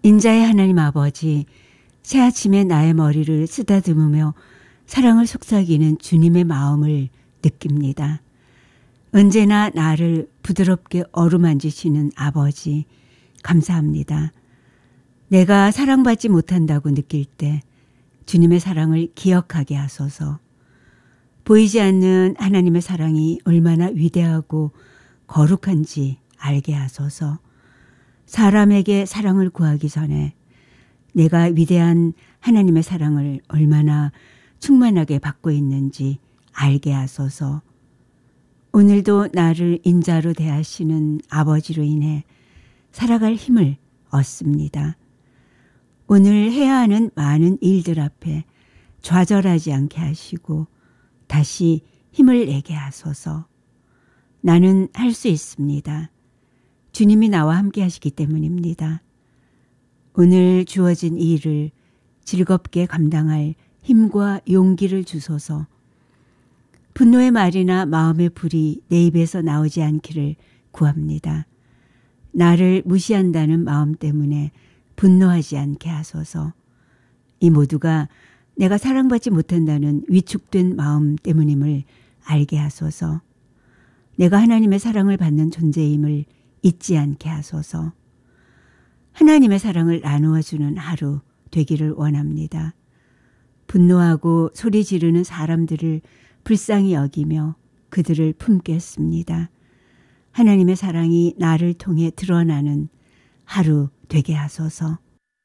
인자의 하나님 아버지, 새아침에 나의 머리를 쓰다듬으며 사랑을 속삭이는 주님의 마음을 느낍니다. 언제나 나를 부드럽게 어루만지시는 아버지, 감사합니다. 내가 사랑받지 못한다고 느낄 때 주님의 사랑을 기억하게 하소서. 보이지 않는 하나님의 사랑이 얼마나 위대하고 거룩한지 알게 하소서. 사람에게 사랑을 구하기 전에 내가 위대한 하나님의 사랑을 얼마나 충만하게 받고 있는지 알게 하소서. 오늘도 나를 인자로 대하시는 아버지로 인해 살아갈 힘을 얻습니다. 오늘 해야 하는 많은 일들 앞에 좌절하지 않게 하시고 다시 힘을 내게 하소서. 나는 할 수 있습니다. 주님이 나와 함께 하시기 때문입니다. 오늘 주어진 일을 즐겁게 감당할 힘과 용기를 주소서. 분노의 말이나 마음의 불이 내 입에서 나오지 않기를 구합니다. 나를 무시한다는 마음 때문에 분노하지 않게 하소서. 이 모두가 내가 사랑받지 못한다는 위축된 마음 때문임을 알게 하소서. 내가 하나님의 사랑을 받는 존재임을 잊지 않게 하소서. 하나님의 사랑을 나누어주는 하루 되기를 원합니다. 분노하고 소리 지르는 사람들을 불쌍히 여기며 그들을 품겠습니다. 하나님의 사랑이 나를 통해 드러나는 하루 되게 하소서.